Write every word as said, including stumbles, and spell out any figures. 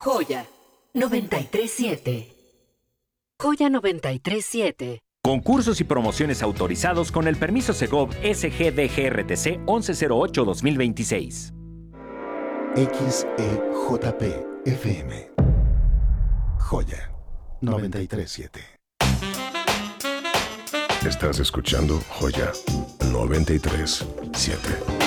Joya noventa y tres siete. Joya noventa y tres siete. Concursos y promociones autorizados con el permiso Segov S G D G R T C once cero ocho dos mil veintiséis. X E J P F M. Joya noventa y tres siete. Estás escuchando Joya noventa y tres siete.